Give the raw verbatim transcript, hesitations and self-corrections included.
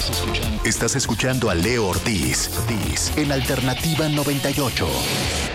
Estás escuchando. Estás escuchando a Leo Ortiz, Ortiz en Alternativa noventa y ocho.